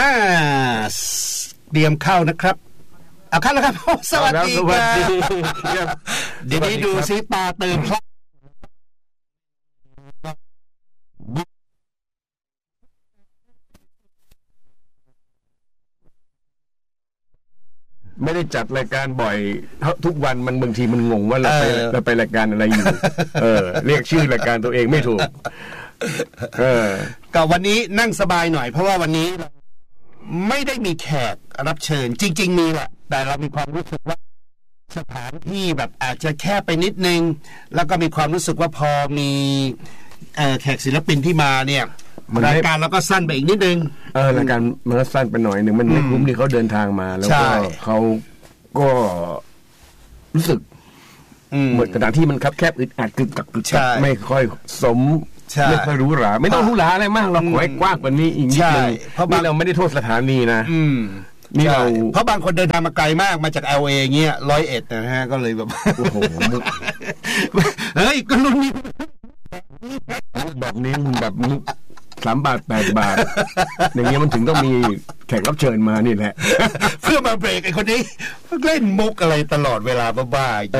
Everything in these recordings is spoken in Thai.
เตรียมเข้านะครับเอาเข้าแล้วครับสวัสดีครับเดี๋ยวนี้ดูซิปลาเติมพลาไม่ได้จัดรายการบ่อยทุกวันมันบางทีมันงงว่าเราไปรายการอะไรอยู่เรียกชื่อรายการตัวเองไม่ถูกก็วันนี้นั่งสบายหน่อยเพราะว่าวันนี้ไม่ได้มีแขกรับเชิญจริงๆมีแหละแต่เรามีความรู้สึกว่าสถานที่แบบอาจจะแคบไปนิดนึงแล้วก็มีความรู้สึกว่าพอมีแขกศิลปินที่มาเนี่ยรายการเราก็สั้นไปอีกนิดนึงรายการมันก็สั้นไปหน่อยนึงมันไม่คุ้มที่เขาเดินทางมาแล้วก็เขาก็รู้สึกเหมือนกระดาษที่มันคับแคบอึดอัดกึกกักไม่ค่อยสมไม่ค่อยรู้หราไม่ต้องรู้หราอะไรมากเราขอให้กว้างกว่านี้อีกนิดนึงเพราะเราไม่ได้โทษสถานีนะนี่เราเพราะบางคนเดินทางมาไกลมากมาจาก LA เงี้ย101นะฮะก็เลยแบบโอ้โหเฮ้ยก็รุ่นนี้แบบนี้แบบ3 บาท 8 บาทอย่างเงี้ยมันถึงต้องมีแขกรับเชิญมานี่แหละเพื่อมาเบรกไอ้คนนี้เล่นมุกอะไรตลอดเวลาบ้าๆ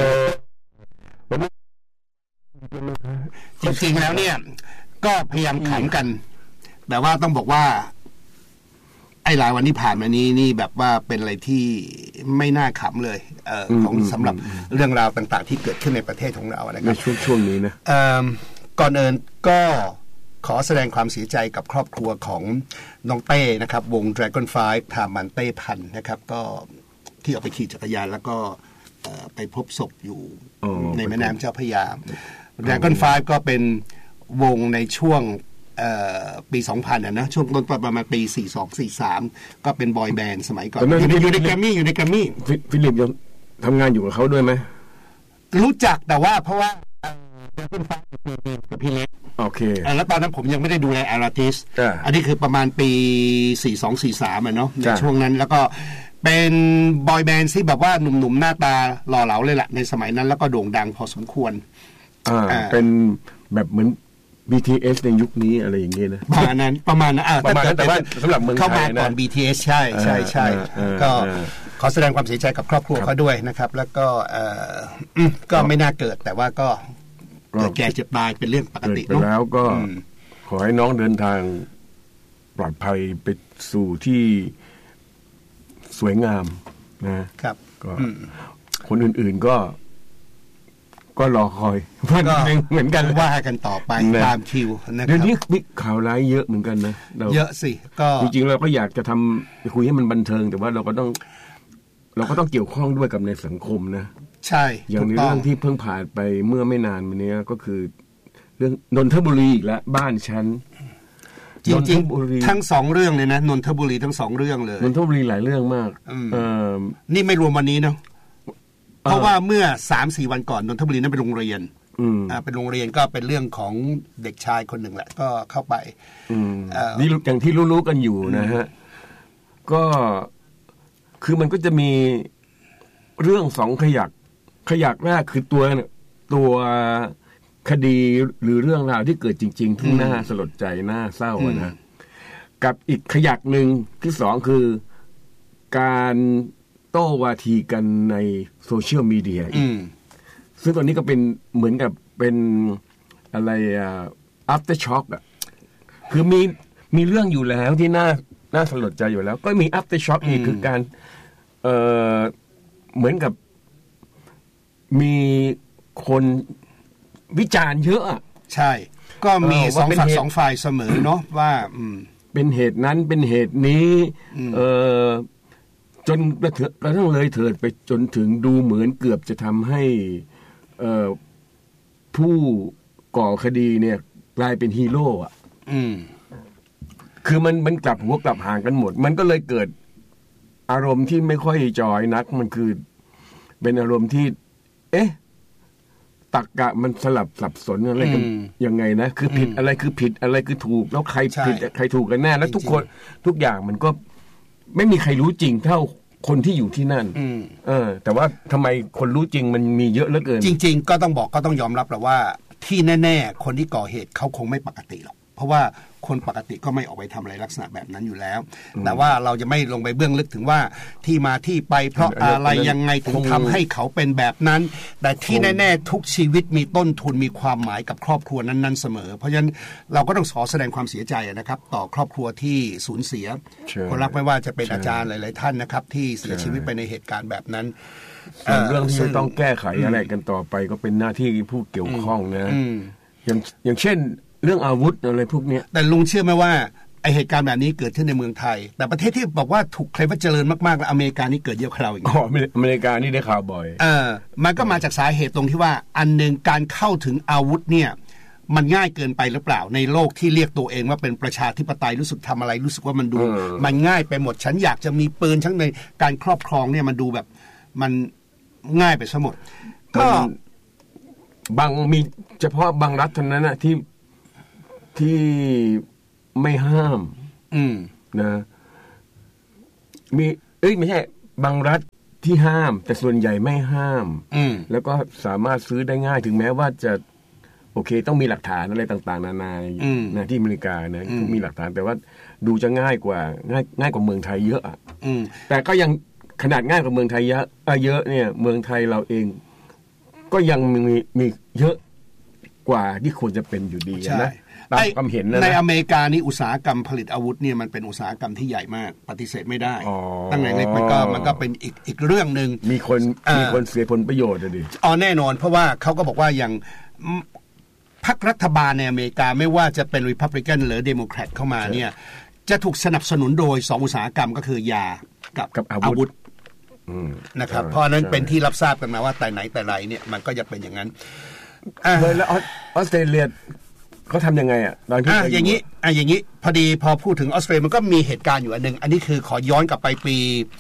จริงๆแล้วเนี่ยก็พยายามขำกันแต่ว่าต้องบอกว่าไอ้หลายวันที่ผ่านมานี้นี่แบบว่าเป็นอะไรที่ไม่น่าขำเลยของสำหรับเรื่องราวต่างๆที่เกิดขึ้นในประเทศของเรานะครับในช่วงนี้นะก่อนอื่นก็ขอแสดงความเสียใจกับครอบครัวของน้องเต้นะครับวง Dragon 5 ทามันเต้พันนะครับก็ที่เอาไปขี่จักรยานแล้วก็ไปพบศพอยู่ในแม่น้ำเจ้าพระยา Dragon 5 ก็เป็นวงในช่วงปี 2000 นะช่วงต้นประมาณปี 42-43 ก็เป็นบอยแบนด์สมัยก่อนอยู่ในแกรมมี่ฟิลิปยังทำงานอยู่กับเขาด้วยไหมรู้จักแต่ว่าเพราะว่าDragon 5 ปีกับพี่เล็กโอเคแล้วตอนนั้นผมยังไม่ได้ดูแลอาร์ติสอันนี้คือประมาณปี 42-43 เนาะในช่วงนั้นแล้วก็เป็นบอยแบนด์ที่แบบว่าหนุ่มๆหน้าตาหล่อเหลาเลยล่ะในสมัยนั้นแล้วก็โด่งดังพอสมควรเป็นแบบเหมือน BTS ในยุคนี้อะไรอย่างเงี้ยนะประมาณนั้นแต่ว่าสำหรับเมืองไทยเข้ามาก่อน BTS ใช่ก็ขอแสดงความเสียใจกับครอบครัวเขาด้วยนะครับแล้วก็ไม่น่าเกิดแต่ว่าก็เกิดแก่เจ็บตายเป็นเรื่องปกติแล้วก็ขอให้น้องเดินทางปลอดภัยไปสู่ที่สวยงามนะครับก็คนอื่นๆก็รอคอยเหมือนกันว่ากันต่อไปตามคิวนะครับเดี๋ยวนี้มีข่าวร้ายเยอะเหมือนกันนะเยอะสิก็จริงๆเราก็อยากจะคุยให้มันบันเทิงแต่ว่าเราก็ต้องเกี่ยวข้องด้วยกับในสังคมนะใช่อย่างในเรื่องที่เพิ่งผ่านไปเมื่อไม่นานมานี้ก็คือเรื่องนนทบุรีอีกแล้วบ้านฉันจริงๆทั้ง2เรื่องเลยนะนนทบุรีทั้ง2เรื่องเลยนนทบุรีหลายเรื่องมากนี่ไม่รวมวันนี้เนาะเพราะว่าเมื่อ 3-4 วันก่อนนนทบุรีนั้นเป็นโรงเรียนเป็นโรงเรียนก็เป็นเรื่องของเด็กชายคนหนึ่งแหละก็เข้าไปนี่อย่างที่รู้ๆกันอยู่นะฮะก็คือมันก็จะมีเรื่อง2ขยักแรกคือตัวคดีหรือเรื่องราวที่เกิดจริงๆที่น่าสลดใจน่าเศร้านะกับอีกขยักหนึ่งที่2คือการโต้วาทีกันในโซเชียลมีเดียซึ่งตอนนี้ก็เป็นเหมือนกับเป็นอะไรafter shock อ่ะคือมีเรื่องอยู่แล้วที่น่าสลดใจอยู่แล้วก็มี after shock อีกคือการเหมือนกับมีคนวิจารณ์เยอะใช่ก็มี2 ฝ่ายเสมอเนาะว่าเป็นเหตุนั้นเป็นเหตุนี้จนกระทั่งเลยเถิดไปจนถึงดูเหมือนเกือบจะทำให้ผู้ก่อคดีเนี่ยกลายเป็นฮีโร่อ่ะคือมันกลับหัวกลับหางกันหมดมันก็เลยเกิดอารมณ์ที่ไม่ค่อยจอยนักมันคือเป็นอารมณ์ที่ตรรกะมันสลับสับสนอะไรกันยังไงนะคือผิดอะไรคือผิดอะไรคือถูกแล้วใครผิดใครถูกกันแน่แล้วทุกคนทุกอย่างมันก็ไม่มีใครรู้จริงเท่าคนที่อยู่ที่นั่นแต่ว่าทำไมคนรู้จริงมันมีเยอะเหลือเกินจริงๆก็ต้องยอมรับแหละว่าที่แน่ๆคนที่ก่อเหตุเขาคงไม่ปกติหรอกเพราะว่าคนปกติก็ไม่ออกไปทำอะไรลักษณะแบบนั้นอยู่แล้วแต่ว่าเราจะไม่ลงไปเบื้องลึกถึงว่าที่มาที่ไปเพราะอะไรยังไงถึงทำให้เขาเป็นแบบนั้นแต่ที่แน่ๆทุกชีวิตมีต้นทุนมีความหมายกับครอบครัวนั้นๆเสมอเพราะฉะนั้นเราก็ต้องขอแสดงความเสียใจนะครับต่อครอบครัวที่สูญเสียคนรักไม่ว่าจะเป็นอาจารย์หลายๆท่านนะครับที่เสียชีวิตไปในเหตุการณ์แบบนั้นเรื่องที่ต้องแก้ไขอะไรกันต่อไปก็เป็นหน้าที่ผู้เกี่ยวข้องนะอย่างเช่นเรื่องอาวุธอะไรพวกนี้แต่ลุงเชื่อไหมว่าไอเหตุการณ์แบบนี้เกิดขึ้นในเมืองไทยแต่ประเทศที่บอกว่าถูกเคลมว่าเจริญมากๆแล้วอเมริกานี่เกิดเยอะกว่าเราอีกอเมริกานี่ได้ข่าวบ่อยมันก็มาจากสาเหตุตรงที่ว่าอันนึงการเข้าถึงอาวุธเนี่ยมันง่ายเกินไปหรือเปล่าในโลกที่เรียกตัวเองว่าเป็นประชาธิปไตยรู้สึกทำอะไรรู้สึกว่ามันดูมันง่ายไปหมดฉันอยากจะมีปืนทั้งในการครอบครองเนี่ยมันดูแบบมันง่ายไปซะหมดก็มีเฉพาะบางรัฐเท่านั้นนะที่ไม่ห้ามนะมีไม่ใช่บางรัฐที่ห้ามแต่ส่วนใหญ่ไม่ห้ามแล้วก็สามารถซื้อได้ง่ายถึงแม้ว่าจะโอเคต้องมีหลักฐานอะไรต่างๆนานานะที่อเมริกานะมีหลักฐานแต่ว่าดูจะง่ายกว่าเมืองไทยเยอะแต่ก็ยังขนาดง่ายกว่าเมืองไทยเยอะเนี่ยเมืองไทยเราเองก็ยังมีเยอะกว่าที่ควรจะเป็นอยู่ดีนะตามความเห็นนะในอเมริกานี่อุตสาหกรรมผลิตอาวุธเนี่ยมันเป็นอุตสาหกรรมที่ใหญ่มากปฏิเสธไม่ได้ตั้งแต่เล็กมันก็เป็นอีกเรื่องนึงมีคนเสียผลประโยชน์ดิแน่นอนเพราะว่าเขาก็บอกว่าอย่างพรรครัฐบาลในอเมริกาไม่ว่าจะเป็น Republican หรือ Democrat เข้ามาเนี่ยจะถูกสนับสนุนโดย2อุตสาหกรรมก็คือยากับอาวุธนะครับเพราะนั้นเป็นที่รับทราบกันมาว่าแต่ไหนแต่ไรเนี่ยมันก็จะเป็นอย่างนั้นแล้วออสเตรเลียเขาทำยังไงตอนที่อย่างนี้พอพูดถึงออสเตรเลียมันก็มีเหตุการณ์อยู่อันนึงอันนี้คือขอย้อนกลับไปปี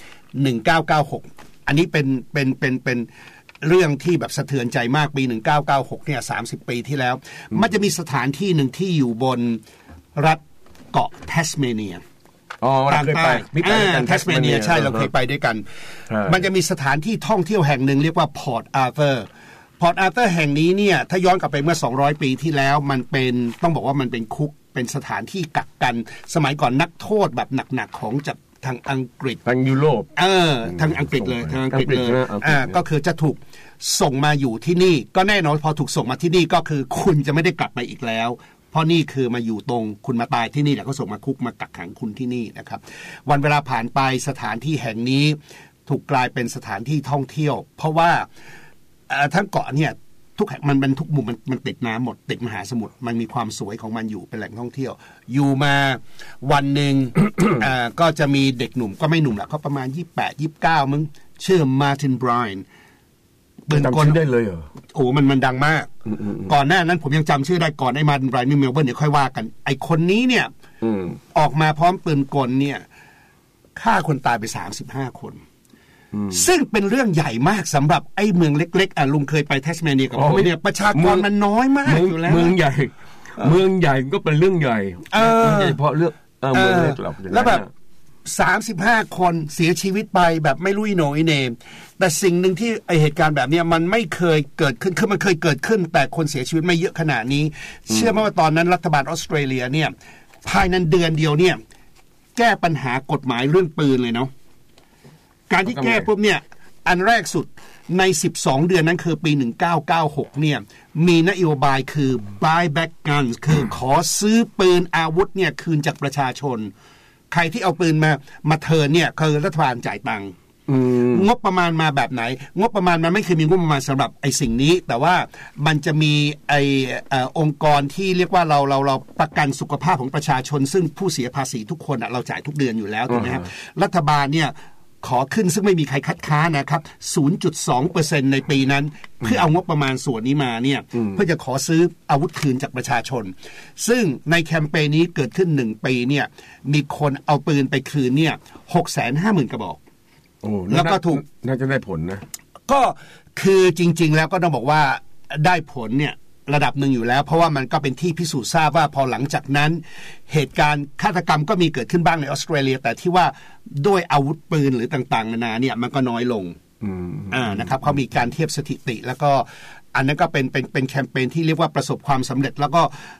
1996อันนี้เป็นเรื่องที่แบบสะเทือนใจมากปี1996เนี่ย30ปีที่แล้วมันจะมีสถานที่หนึ่งที่อยู่บนรัฐเกาะแทสเมเนียทางใต้แทสเมเนียใช่เราเคยไปด้วยกันมันจะมีสถานที่ท่องเที่ยวแห่งหนึ่งเรียกว่าพอร์ตอาร์เธอร์แห่งนี้เนี่ยถ้าย้อนกลับไปเมื่อ200ปีที่แล้วมันเป็นต้องบอกว่ามันเป็นคุกเป็นสถานที่กักกันสมัยก่อนนักโทษแบบหนักๆของจากทางอังกฤษทางยุโรปทางอังกฤษเลยทางอังกฤษเลยก็คือจะถูกส่งมาอยู่ที่นี่ก็แน่นอนพอถูกส่งมาที่นี่ก็คือคุณจะไม่ได้กลับมาอีกแล้วเพราะนี่คือมาอยู่ตรงคุณมาตายที่นี่แล้วก็ส่งมาคุกมากักขังคุณที่นี่นะครับวันเวลาผ่านไปสถานที่แห่งนี้ถูกกลายเป็นสถานที่ท่องเที่ยวเพราะว่าทั้งเกาะเนี่ยทุกแห่งมันทุกมุมมันติดน้ำหมดติดมหาสมุทรมันมีความสวยของมันอยู่เป็นแหล่งท่องเที่ยวอยู่มาวันหนึ่ง ก็จะมีเด็กหนุ่มก็ไม่หนุ่มละเขาประมาณ28-29มึงชื่อมาร์ตินไบรน์เป็นคนได้เลยเหรอโอ้มันดังมากก่อนหน้านั้นผมยังจำชื่อได้ก่อนไอ้มาร์ตินไบรน์ในเมลเบิร์นเดี๋ยวค่อยว่ากันไอ้คนนี้เนี่ยออกมาพร้อมปืนกลเนี่ยฆ่าคนตายไป35คนซึ่งเป็นเรื่องใหญ่มากสำหรับไอ้เมืองเล็กๆลุงเคยไปแทสเมเนียกับผมเนี่ยประชากรมันน้อยมากอยู่แล้วเมืองใหญ่ก็เป็นเรื่องใหญ่เฉพาะเรื่องเมืองเล็กหรอกแล้วแบบ35คนเสียชีวิตไปแบบไม่รู้อีโหน่อีเหน่แต่สิ่งหนึ่งที่ไอเหตุการณ์แบบนี้มันไม่เคยเกิดขึ้นคือมันเคยเกิดขึ้นแต่คนเสียชีวิตไม่เยอะขนาดนี้เชื่อไหมว่าตอนนั้นรัฐบาลออสเตรเลียเนี่ยภายในเดือนเดียวเนี่ยแก้ปัญหากฎหมายเรื่องปืนเลยเนาะการที่แก้ปุ๊บเนี่ยอันแรกสุดใน12เดือนนั้นคือปี1996เนี่ยมีนโยบายคือ buy back guns คือขอซื้อปืนอาวุธเนี่ยคืนจากประชาชนใครที่เอาปืนมาเทิร์นเนี่ยคือรัฐบาลจ่ายตังค์งบประมาณมาแบบไหนงบประมาณมันไม่เคยมีงบประมาณสำหรับไอ้สิ่งนี้แต่ว่ามันจะมีไอ้องค์กรที่เรียกว่าเราประกันสุขภาพของประชาชนซึ่งผู้เสียภาษีทุกคนเราจ่ายทุกเดือนอยู่แล้วถูกไหมครับรัฐบาลเนี่ยขอขึ้นซึ่งไม่มีใครคัดค้านนะครับ 0.2% ในปีนั้นเพื่อเอางบประมาณส่วนนี้มาเนี่ยเพื่อจะขอซื้ออาวุธคืนจากประชาชนซึ่งในแคมเปญนี้เกิดขึ้น1ปีเนี่ยมีคนเอาปืนไปคืนเนี่ย 650,000 กระบอกแล้วก็ถูกน่าจะได้ผลนะก็คือจริงๆแล้วก็ต้องบอกว่าได้ผลเนี่ยระดับหนึ่งอยู่แล้วเพราะว่ามันก็เป็นที่พิสูจน์ทราบว่าพอหลังจากนั้นเหตุการณ์ฆาตกรรมก็มีเกิดขึ้นบ้างในออสเตรเลียแต่ที่ว่าด้วยอาวุธปืนหรือต่างๆนานาเนี่ยมันก็น้อยลงนะครับเขามีการเทียบสถิติแล้วก็อันนั้นก็เป็นแคมเปญที่เรียกว่าประสบความสำเร็จแล้วก็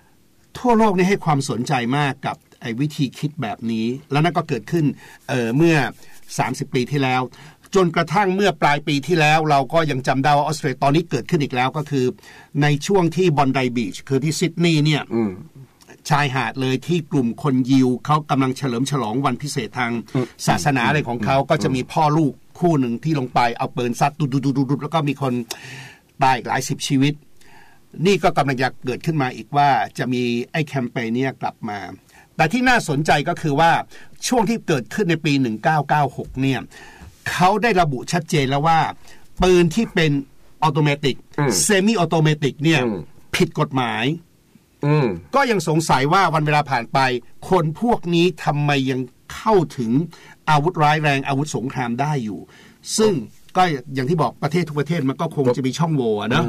ทั่วโลกนี่ให้ความสนใจมากกับไอ้วิธีคิดแบบนี้แล้วนั่นก็เกิดขึ้นเมื่อ30 ปีที่แล้วจนกระทั่งเมื่อปลายปีที่แล้วเราก็ยังจำได้ว่าออสเตรเลียตอนนี้เกิดขึ้นอีกแล้วก็คือในช่วงที่บอนไดบีชคือที่ซิดนีย์เนี่ยชายหาดเลยที่กลุ่มคนยิวเขากำลังเฉลิมฉลองวันพิเศษทางศาสนาอะไรของเขาก็จะมีพ่อลูกคู่หนึ่งที่ลงไปเอาปืนซัดดุดๆแล้วก็มีคนตายหลาย10ชีวิตนี่ก็กำลังจะเกิดขึ้นมาอีกว่าจะมีไอ้แคมเปญนี้กลับมาแต่ที่น่าสนใจก็คือว่าช่วงที่เกิดขึ้นในปี1996เนี่ยเขาได้ระบุชัดเจนแล้วว่าปืนที่เป็นออโตเมติกเซมิออโตเมติกเนี่ยผิดกฎหมายก็ยังสงสัยว่าวันเวลาผ่านไปคนพวกนี้ทำไมยังเข้าถึงอาวุธร้ายแรงอาวุธสงครามได้อยู่ซึ่งก็อย่างที่บอกประเทศทุกประเทศมันก็คงจะมีช่องโหว่นะ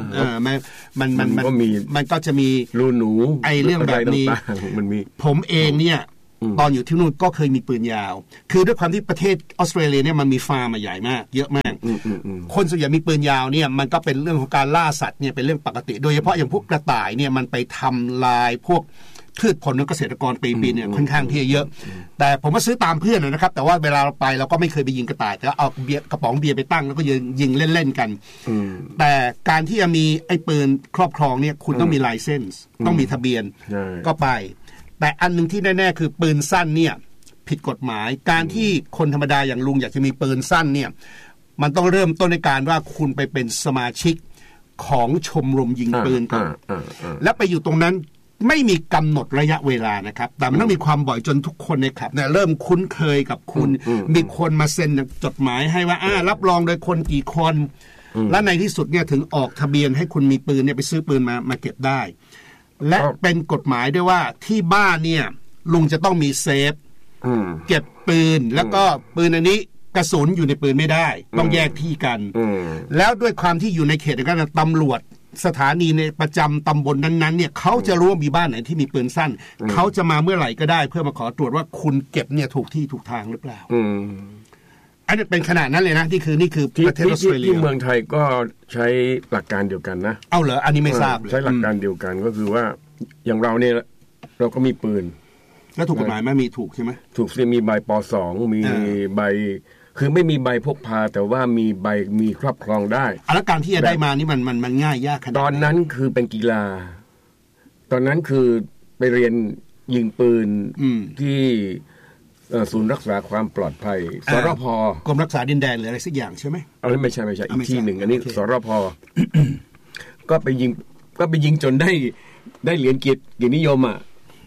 มันก็จะมีรูหนูไอ้เรื่องแบบนี้มันมีผมเองเนี่ยตอนอยู่ที่นู่นก็เคยมีปืนยาวคือด้วยความที่ประเทศออสเตรเลียเนี่ยมันมีฟาร์มใหญ่มากเยอะมากคนส่วนใหญ่มีปืนยาวเนี่ยมันก็เป็นเรื่องของการล่าสัตว์เนี่ยเป็นเรื่องปกติโดยเฉพาะอย่างพวกกระต่ายเนี่ยมันไปทำลายพวกพืชผลของเกษตรกรปีเนี่ยค่อนข้างที่จะเยอะแต่ผมก็ซื้อตามเพื่อนนะครับแต่ว่าเวลาเราไปเราก็ไม่เคยไปยิงกระต่ายแต่เอาเบียร์กระป๋องเบียร์ไปตั้งแล้วก็ยิงเล่นๆกันแต่การที่จะมีไอ้ปืนครอบครองเนี่ยคุณต้องมีไลเซนส์ต้องมีทะเบียนก็ไปแต่อันนึงที่แน่ๆคือปืนสั้นเนี่ยผิดกฎหมายการที่คนธรรมดาอย่างลุงอยากจะมีปืนสั้นเนี่ยมันต้องเริ่มต้นในการว่าคุณไปเป็นสมาชิกของชมรมยิงปืนก่อนแล้วไปอยู่ตรงนั้นไม่มีกำหนดระยะเวลานะครับแต่มันต้องมีความบ่อยจนทุกคนในคลับเนี่ยเริ่มคุ้นเคยกับคุณมีคนมาเซ็นจดหมายให้ว่ารับรองโดยคนกี่คนและในที่สุดเนี่ยถึงออกทะเบียนให้คุณมีปืนเนี่ยไปซื้อปืนมาเก็บได้และเป็นกฎหมายด้วยว่าที่บ้านเนี่ยลุงจะต้องมีเซฟเก็บปืนแล้วก็ปืนอันนี้กระสุนอยู่ในปืนไม่ได้ต้องแยกที่กันแล้วด้วยความที่อยู่ในเขตนั้นตำรวจสถานีในประจำตำบลนั้นๆเนี่ยเขาจะรู้ว่ามีบ้านไหนที่มีปืนสั้นเขาจะมาเมื่อไหร่ก็ได้เพื่อมาขอตรวจว่าคุณเก็บเนี่ยถูกที่ถูกทางหรือเปล่าอันนี้เป็นขนาดนั้นเลยนะนี่คือประเทศออสเตรเลียที่เมืองไทยก็ใช้หลักการเดียวกันนะเอาเหรออันนี้ไม่ทราบเลยใช้หลักการเดียวกันก็คือว่าอย่างเราเนี่ยเราก็มีปืนแล้วถูกกฎหมายไหมมีถูกใช่ไหมถูกสิมีใบป.2 มีใบคือไม่มีใบพกพาแต่ว่ามีใบมีครอบครองได้แล้วการที่จะได้มานี่มันง่ายยากขนาดตอนนั้นคือเป็นกีฬาตอนนั้นคือไปเรียนยิงปืนที่ศูนย์รักษาความปลอดภัยสรพ. กรมรักษาดินแดนหรืออะไรสักอย่างใช่ไหมไม่ใช่อีกที่หนึ่งอันนี้สรพ.ก็ไปยิงจนได้เหรียญเกียรตินิยมอ่ะ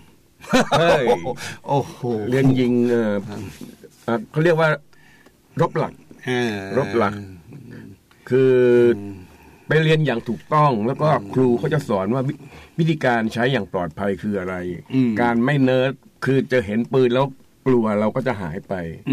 โอ้โหเรียนยิงเขาเรียกว่ารบหลักคือไปเรียนอย่างถูกต้องแล้วก็ครูเขาจะสอนว่าวิธีการใช้อย่างปลอดภัยคืออะไรการไม่เนิร์ดคือจะเห็นปืนแล้วกลัวเราก็จะหายไป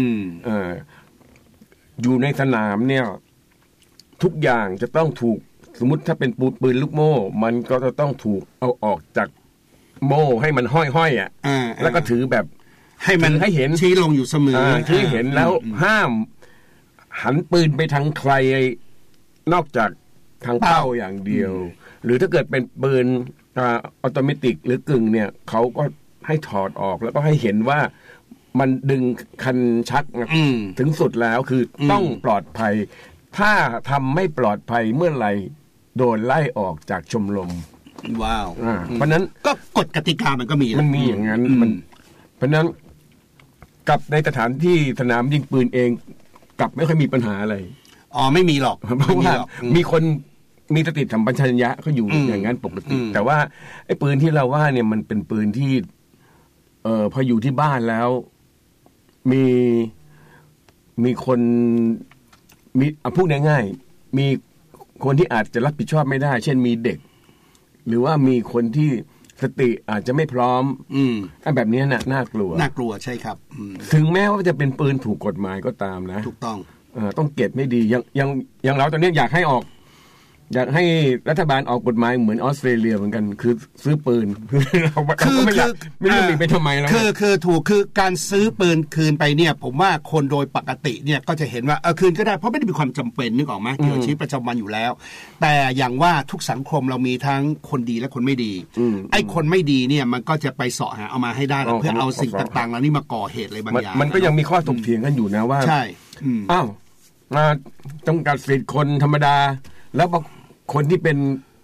อยู่ในสนามเนี่ยทุกอย่างจะต้องถูกสมมุติถ้าเป็นปืนลูกโม่มันก็จะต้องถูกเอาออกจากโม่ให้มันห้อยๆอ่ะแล้วก็ถือแบบให้มันให้เห็นชี้ลงอยู่เสมอที่เห็นแล้วห้ามหันปืนไปทางใครนอกจากทางเป้าอย่างเดียวหรือถ้าเกิดเป็นปืนออโตเมติกหรือกึ่งเนี่ยเขาก็ให้ถอดออกแล้วก็ให้เห็นว่ามันดึงคันชักถึงสุดแล้วคือต้องปลอดภัยถ้าทำไม่ปลอดภัยเมื่อไหร่โดนไล่ออกจากชมรมว้าวเพราะนั้นก็กฎกติกามันก็มีอย่างนั้นเพราะนั้นกับในสถานที่สนามยิงปืนเองกลับไม่ค่อยมีปัญหาอะไรไม่มีหรอกเพราะว่ามีคนมีสติสัมปชัญญะเขาอยู่อย่างนั้นปกติแต่ว่าไอ้ปืนที่เราว่าเนี่ยมันเป็นปืนที่พออยู่ที่บ้านแล้วมีคนมีพูดง่ายๆมีคนที่อาจจะรับผิดชอบไม่ได้เช่นมีเด็กหรือว่ามีคนที่สติอาจจะไม่พร้อมแบบนี้น่ากลัวใช่ครับถึงแม้ว่าจะเป็นปืนถูกกฎหมายก็ตามนะถูกต้องต้องเก็บไม่ดีอย่างเราตอนนี้อยากให้ออกอยากให้รัฐบาลออกกฎหมายเหมือนออสเตรเลียเหมือนกันคือซื้อปืนเราก็ไม่อยากไม่รู้มีไปทำไมแล้วคือถูกคือการซื้อปืนคืนไปเนี่ยผมว่าคนโดยปกติเนี่ยก็จะเห็นว่าคืนก็ได้เพราะไม่ได้มีความจำเป็นนึกออกไหมเกี่ยวกับชีวิตประจำวันอยู่แล้วแต่อย่างว่าทุกสังคมเรามีทั้งคนดีและคนไม่ดีไอ้คนไม่ดีเนี่ยมันก็จะไปเสาะหาเอามาให้ได้เพื่อเอาสิ่งต่างๆแล้วนี่มาก่อเหตุอะไรบางอย่างมันก็ยังมีข้อถกเถียงกันอยู่นะว่าใช่อ้าวมาจำกัดสิทธิ์คนธรรมดาแล้วคนที่เป็น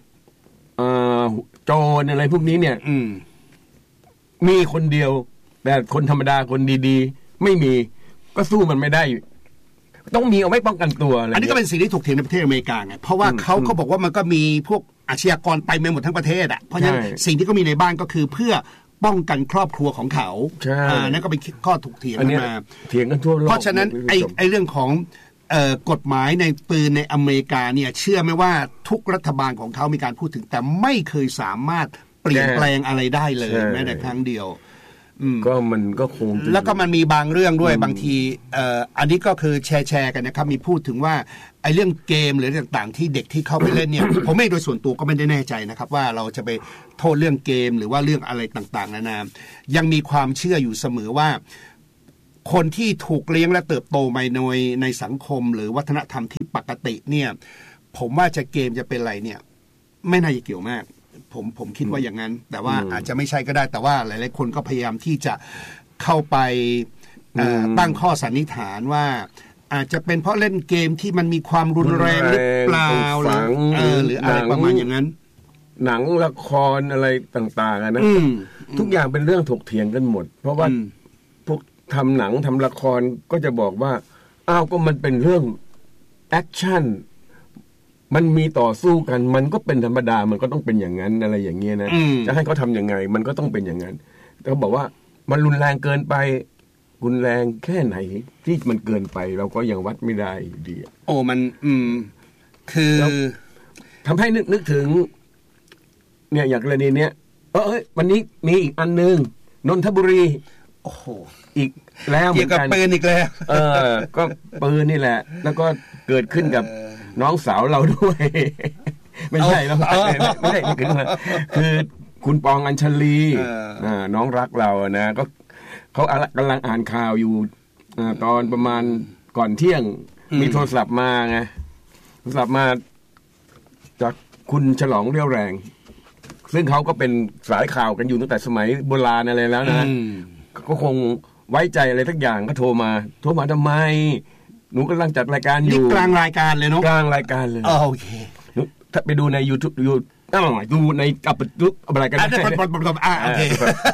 โจรอะไรพวกนี้เนี่ยมีคนเดียวแต่คนธรรมดาคนดีๆไม่มีก็สู้มันไม่ได้ต้องมีเอาไว้ป้องกันตัวอันนี้ก็เป็นสิ่งที่ถกเถียงในประเทศอเมริกาไงเพราะว่าเขาบอกว่ามันก็มีพวกอาชญากรไปหมดทั้งประเทศอ่ะเพราะฉะนั้นสิ่งที่เขามีในบ้านก็คือเพื่อป้องกันครอบครัวของเขานั่นก็เป็นข้อถกเถียงกันมาเถียงกันทั่วโลกเพราะฉะนั้นไอ้เรื่องของกฎหมายในปืนในอเมริกาเนี่ยเชื่อไหมว่าทุกรัฐบาลของเขามีการพูดถึงแต่ไม่เคยสามารถเปลี่ยนแปลงอะไรได้เลยแม้แต่ครั้งเดียวก็มันก็คงแล้วก็มันมีบางเรื่องด้วยบางทีอันนี้ก็คือแชร์กันนะครับมีพูดถึงว่าไอ้เรื่องเกมหรือต่างๆที่เด็กที่เข้าไปเล่นเนี่ย ผมเองโดยส่วนตัวก็ไม่ได้แน่ใจนะครับว่าเราจะไปโทษเรื่องเกมหรือว่าเรื่องอะไรต่างๆนานายังมีความเชื่ออยู่เสมอว่าคนที่ถูกเลี้ยงและเติบโตมาในสังคมหรือวัฒนธรรมที่ปกติเนี่ยผมว่าจะเกมจะเป็นอะไรเนี่ยไม่น่าจะเกี่ยวมากผมคิดว่าอย่างนั้นแต่ว่าอาจจะไม่ใช่ก็ได้แต่ว่าหลายๆคนก็พยายามที่จะเข้าไปตั้งข้อสันนิษฐานว่าอาจจะเป็นเพราะเล่นเกมที่มันมีความรุนแรงหรือเปล่าหรืออะไรประมาณอย่างนั้นหนังละครอะไรต่างๆนะทุกอย่างเป็นเรื่องถกเถียงกันหมดเพราะว่าพวกทำหนังทำละครก็จะบอกว่าอ้าวก็มันเป็นเรื่องแอคชั่นมันมีต่อสู้กันมันก็เป็นธรรมดามันก็ต้องเป็นอย่างนั้นอะไรอย่างเงี้ยนะจะให้เขาทำยังไงมันก็ต้องเป็นอย่างนั้นเขาบอกว่ามันรุนแรงเกินไปรุนแรงแค่ไหนที่มันเกินไปเราก็ยังวัดไม่ได้ดีโอ้มันคือทำให้นึกถึงเนี่ยอย่างกรณีเนี้ยวันนี้มีอีกอันนึงนนทบุรีโอ้โหอีกแล้วเหมือนกันปืนอีกแล้วก็ปืนนี่แหละแล้วก็เกิดขึ้นกับน้องสาวเราด้วยไม่ใช่แล้วไม่ใช่คือคุณปองอัญชลีน้องรักเรานะก็เขากำลังอ่านข่าวอยู่ตอนประมาณก่อนเที่ยงมีโทรศัพท์มาไงโทรศัพท์มาจากคุณฉลองเรี่ยวแรงซึ่งเขาก็เป็นสายข่าวกันอยู่ตั้งแต่สมัยโบราณอะไรแล้วนะก็คงไว้ใจอะไรทักอย่างก็โทรมาทำไมหนูกำลังจัดรายการอยู่นี่กลางรายการเลยเนาะกลางรายการเลยโอเคถ้าไปดูใน YouTube ดูในกับอะไรกันโอเค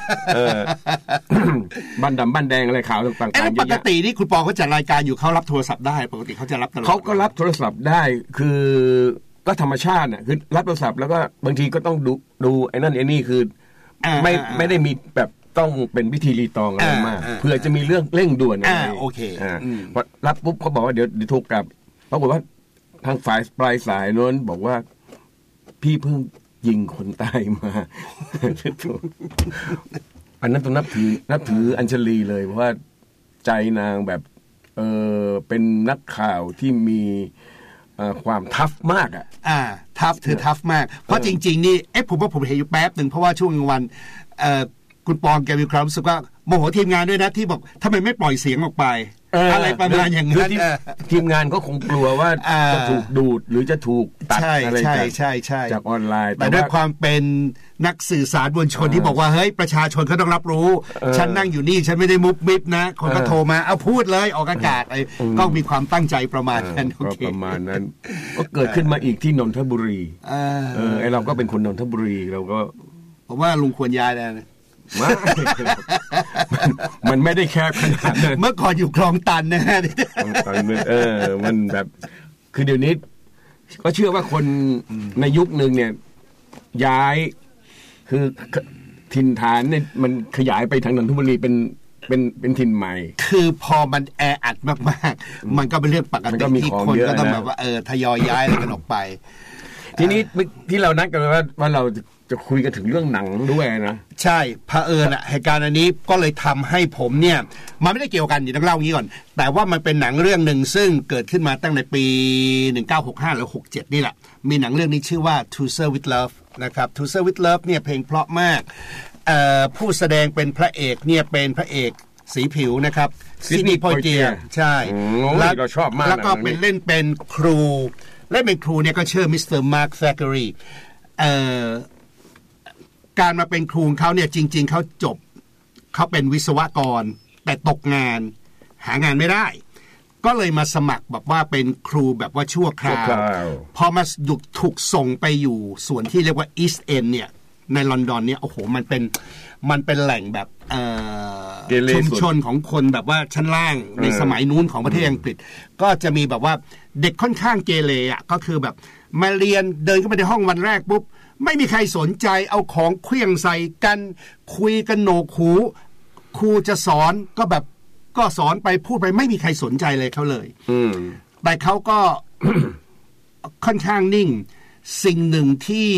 บ้านดำบ้านแดงอะไรข่าวต่างๆปกตินี่คุณปอเขาจัดรายการอยู่เขารับโทรศัพท์ได้ปกติเขาจะรับตลอดเขาก็รับโทรศัพท์ได้คือก็ธรรมชาติน่ะคือรับโทรศัพท์แล้วก็บางทีก็ต้องดูไอ้นั่นไอ้นี่คือไม่ได้มีแบบต้องเป็นพิธีรีตองอะไรมากเพื่อจะมีเรื่องเร่งด่วนอะไรโอเคพอรับปุ๊บเขาบอกว่าเดี๋ยวโทรกลับปรากฏว่าทางฝ่ายปลายสายโน้นบอกว่าพี่เพิ่งยิงคนตายมาอันนั้นต้องนับถืออัญชลีเลยเพราะว่าใจนางแบบเป็นนักข่าวที่มีความทัฟมากทัฟถือทัฟมากเพราะจริงๆนี่ผมว่าผมเห็นอยู่แป๊บนึงเพราะว่าช่วงกลางวันคุณปองแกมีความรู้สึกว่าโมโหทีมงานด้วยนะที่บอกทำไมไม่ปล่อยเสียงออกไปอะไรประมาณอย่างนั้นทีมงานก็คงกลัวว่าจะถูกดูดหรือจะถูกตัดอะไรจากออนไลน์แต่ด้วยความเป็นนักสื่อสารมวลชนที่บอกว่าเฮ้ยประชาชนเขาต้องรับรู้ฉันนั่งอยู่นี่ฉันไม่ได้มุบมิบนะคนก็โทรมาเอาพูดเลยออกอากาศก็มีความตั้งใจประมาณนั้นประมาณนั้นก็เกิดขึ้นมาอีกที่นนทบุรีไอเราก็เป็นคนนนทบุรีเราก็ผมว่าลุงควรย้ายแล้วมันไม่ได้แคบขนาดนั้นเมื่อก่อนอยู่คลองตันนะฮะตอนมันแบบคือเดี๋ยวนี้ก็เชื่อว่าคนในยุคนึงเนี่ยย้ายคือถิ่นฐานเนี่ยมันขยายไปทางนนทบุรีเป็นถิ่นใหม่คือพอมันแออัดมากๆมันก็เป็นเรื่องปกติที่คนก็ต้องแบบว่าทยอยย้ายอะไรกันออกไปทีนี้ที่เรานัดกันว่าเราจะคุยกันถึงเรื่องหนังด้วยนะใช่เผอิญเหตุการณ์อันนี้ก็เลยทำให้ผมเนี่ยมันไม่ได้เกี่ยวกันต้องเล่างี้ก่อนแต่ว่ามันเป็นหนังเรื่องหนึ่งซึ่งเกิดขึ้นมาตั้งในปี1965หรือ67นี่แหละมีหนังเรื่องนี้ชื่อว่า To Sir with Love นะครับ To Sir with Love เนี่ยเพลงเพราะมากผู้แสดงเป็นพระเอกเนี่ยเป็นพระเอกสีผิวนะครับซิดนีย์ พอยเตียร์ใช่แล้วเราชอบมากแล้วก็เล่นเป็นครูเล่นเป็นครูเนี่ยก็ชื่อมิสเตอร์มาร์คแซคเคอรีการมาเป็นครูเขาเนี่ยจริงๆเขาเป็นวิศวกรแต่ตกงานหางานไม่ได้ก็เลยมาสมัครแบบว่าเป็นครูแบบว่าชั่วคราวพอมาถูกส่งไปอยู่ส่วนที่เรียกว่าอีสต์เอ็นด์เนี่ยในลอนดอนเนี่ยโอ้โหมันเป็นแหล่งแบบชุมชนของคนแบบว่าชั้นล่างในสมัยนู้นของประเทศอังกฤษก็จะมีแบบว่าเด็กค่อนข้างเกเรอ่ะก็คือแบบมาเรียนเดินเข้าไปในห้องวันแรกปุ๊บไม่มีใครสนใจเอาของเคลื่องใส่กันคุยกันโหนกหูครูจะสอนก็แบบก็สอนไปพูดไปไม่มีใครสนใจเลยเขาเลยแต่เขาก็ ค่อนข้างนิ่งสิ่งหนึ่งที่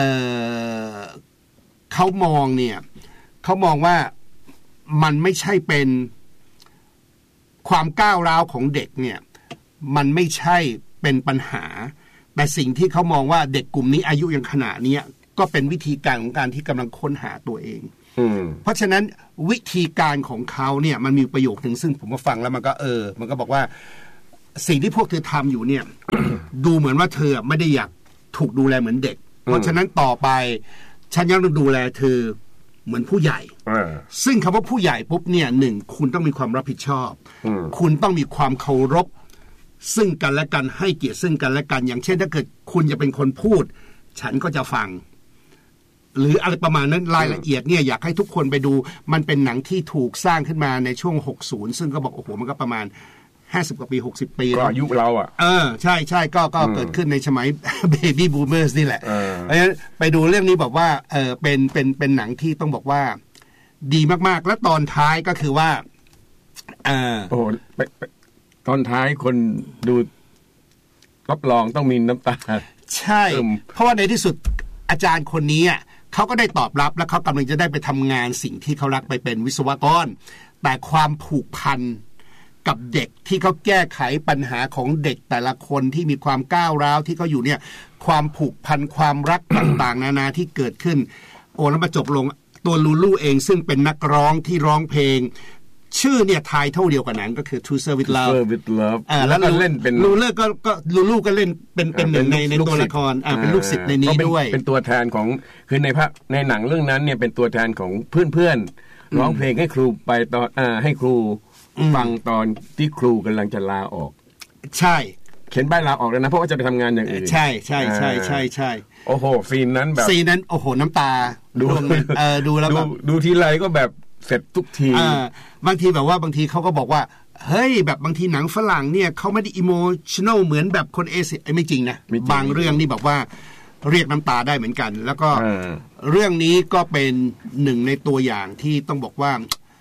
เขามองเนี่ยเขามองว่ามันไม่ใช่เป็นความก้าวร้าวของเด็กเนี่ยมันไม่ใช่เป็นปัญหาแต่สิ่งที่เขามองว่าเด็กกลุ่มนี้อายุยังขนาดนี้ก็เป็นวิธีการของการที่กำลังค้นหาตัวเองเพราะฉะนั้นวิธีการของเขาเนี่ยมันมีประโยคนึงซึ่งผมมาฟังแล้วมันก็มันก็บอกว่าสิ่งที่พวกเธอทำอยู่เนี่ย ดูเหมือนว่าเธอไม่ได้อยากถูกดูแลเหมือนเด็กเพราะฉะนั้นต่อไปฉันยังต้องดูแลเธอเหมือนผู้ใหญ่ซึ่งคำว่าผู้ใหญ่ปุ๊บเนี่ยหนึ่งคุณต้องมีความรับผิดชอบคุณต้องมีความเคารพซึ่งกันและกันให้เกียรติซึ่งกันและกันอย่างเช่นถ้าเกิดคุณจะเป็นคนพูดฉันก็จะฟังหรืออะไรประมาณนั้นรายละเอียดเนี่ยอยากให้ทุกคนไปดูมันเป็นหนังที่ถูกสร้างขึ้นมาในช่วง60ซึ่งก็บอกโอ้โหมันก็ประมาณ50กว่าปี60ปีก็อายุเราอ่ะใช่ก็เกิดขึ้นในสมัย Baby Boomers นี่แหละเพราะฉะนั้นไปดูเรื่องนี้บอกว่าเป็นหนังที่ต้องบอกว่าดีมากๆและตอนท้ายก็คือว่าโอ้ตอนท้ายคนดูรับรองต้องมีน้ำตาใช่เพราะว่าในที่สุดอาจารย์คนนี้เขาก็ได้ตอบรับและเขากำลังจะได้ไปทำงานสิ่งที่เขารักไปเป็นวิศวกรแต่ความผูกพันกับเด็กที่เขาแก้ไขปัญหาของเด็กแต่ละคนที่มีความก้าวร้าวที่เขาอยู่เนี่ยความผูกพันความรัก ต่างๆนานาที่เกิดขึ้นโอ้แล้วมาจบลงตัวลูลูเองซึ่งเป็นนักร้องที่ร้องเพลงชื่อเนี่ยไทยเท่าเดียวกับหนังก็คือ To Sir with Love แล้วก็เล่นเป็นลูลูก็ลูลูก็เล่นเป็นหนึ่งในตัวละครเป็นลูกศิษย์ในนี้ด้วยเป็นตัวแทนของคือในหนังเรื่องนั้นเนี่ยเป็นตัวแทนของเพื่อนๆร้องเพลงให้ครูไปตอนให้ครูฟังตอนที่ครูกำลังจะลาออกใช่เขียนใบลาออกแล้วนะเพราะว่าจะไปทำงานอย่างอื่นใช่โอ้โหซีนนั้นโอ้โหน้ำตาดูแล้วดูทีไรก็แบบเสร็จทุกทีบางทีแบบว่าบางทีเขาก็บอกว่าเฮ้ยแบบบางทีหนังฝรั่งเนี่ยเขาไม่ได้อิโมชันแนลเหมือนแบบคนเอเชียไม่จริงนะบางเรื่องนี่แบบว่าเรียกน้ำตาได้เหมือนกันแล้วก็เรื่องนี้ก็เป็นหนึ่งในตัวอย่างที่ต้องบอกว่า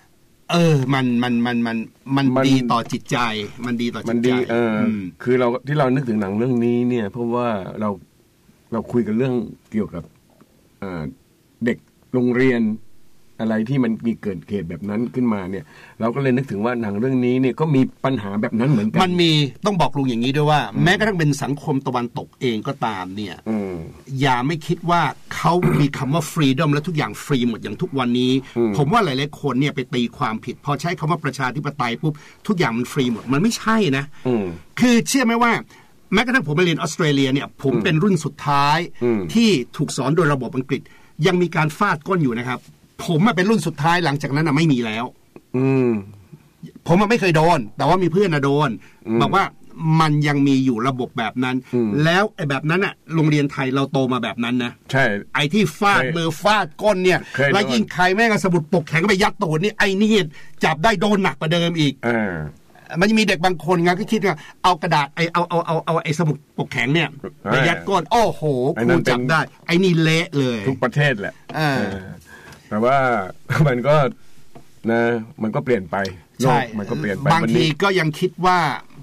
มันดีต่อจิตใจมันดีต่อจิตใจคือที่เรานึกถึงหนังเรื่องนี้เนี่ยเพราะว่าเราคุยกันเรื่องเกี่ยวกับเด็กโรงเรียนอะไรที่มันมีเกิดเหตุแบบนั้นขึ้นมาเนี่ยเราก็เลยนึกถึงว่าหนังเรื่องนี้เนี่ยก็มีปัญหาแบบนั้นเหมือนกันมันมีต้องบอกลุงอย่างนี้ด้วยว่าแม้กระทั่งเป็นสังคมตะวันตกเองก็ตามเนี่ยอย่าไม่คิดว่าเขามีคำว่าฟรีดอมและทุกอย่างฟรีหมดอย่างทุกวันนี้ผมว่าหลายๆคนเนี่ยไปตีความผิดพอใช้คำว่าประชาธิปไตยปุ๊บทุกอย่างมันฟรีหมดมันไม่ใช่นะคือเชื่อไหมว่าแม้กระทั่งผมไปเรียนออสเตรเลียเนี่ยผมเป็นรุ่นสุดท้ายที่ถูกสอนโดยระบบอังกฤษยังมีการฟาดก้นอยู่นะครับผมมาเป็นรุ่นสุดท้ายหลังจากนั้นไม่มีแล้วผมไม่เคยโดนแต่ว่ามีเพื่อนโดนบอกว่ามันยังมีอยู่ระบบแบบนั้นแล้วไอ้แบบนั้นโรงเรียนไทยเราโตมาแบบนั้นนะใช่ไอ้ที่ฟาดมือฟาดก้นเนี่ยแล้วยิ่งใครแม่งสมุดปกแข็งไปยัดตูดนี่ไอ้นี่จับได้โดนหนักกว่าเดิมอีกมันจะมีเด็กบางคนไงก็คิดว่าเอากระดาษเอาไอ้สมุดปกแข็งเนี่ยไปยัดก้นโอ้โหครูจับได้ไอ้นี่เละเลยทุกประเทศแหละแต่ว่ามันก็นะมันก็เปลี่ยนไปใช่มันก็เปลี่ยนไปบางทีก็ยังคิดว่า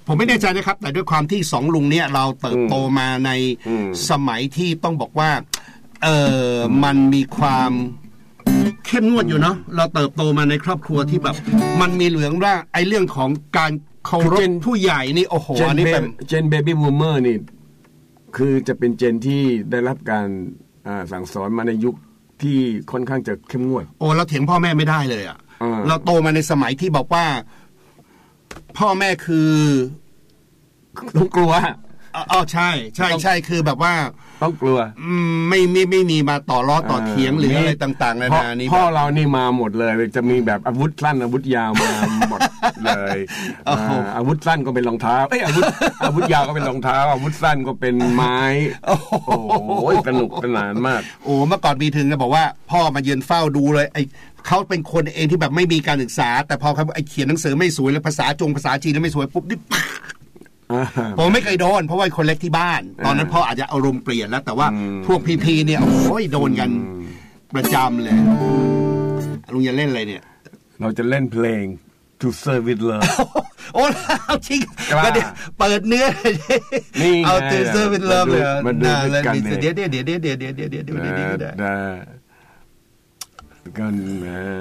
ผมไม่แน่ใจนะครับแต่ด้วยความที่สองลุงเนี่ยเราเติบโตมาในสมัยที่ต้องบอกว่ามันมีความเข้มงวดอยู่เนาะเราเติบโตมาในครอบครัวที่แบบมันมีเหลืองว่าไอ้เรื่องของการเคารพผู้ใหญ่นี่โอ้โหอันนี้เป็นเจนเบบี้บูมเมอร์นี่คือจะเป็นเจนที่ได้รับการสั่งสอนมาในยุคที่ค่อนข้างจะเข้มงวดโอ้เราเถียงพ่อแม่ไม่ได้เลยอ่ะเราโตมาในสมัยที่บอกว่าพ่อแม่คือต้องกลัวอ๋อใช่คือแบบว่าต้องกลัวไม่มีมาต่อล้อต่อเถียงหรืออะไรต่างๆนานานี้พ่อเรานี่มาหมดเลยจะมีแบบอาวุธสั้นอาวุธยาวมาหมดเลยอาวุธสั้นก็เป็นรองเท้าอาวุธยาวก็เป็นรองเท้าอาวุธสั้นก็เป็นไม้โอ้โหสนุกสนานมากโอ้เมื่อก่อนมีถึงจะบอกว่าพ่อมายืนเฝ้าดูเลยไอ้เขาเป็นคนเองที่แบบไม่มีการศึกษาแต่พอเขาไอ้เขียนหนังสือไม่สวยเลยภาษาจีนไม่สวยปุ๊บนี่ผมไม่เคยโดนเพราะว่าคนเล็กที่บ้านตอนนั้นพ่ออาจจะอารมณ์เปลี่ยนแล้วแต่ว่าพวกพีเนี่ยโอ้ยโดนกันประจำเลยลุงจะเล่นอะไรเนี่ยเราจะเล่นเพลง To Serve With Love โอ้เอาจริงก็เดี๋ยวเปิดเนื้อเอา To Serve With Love เลยน่าเล่นเดี๋ยวกัน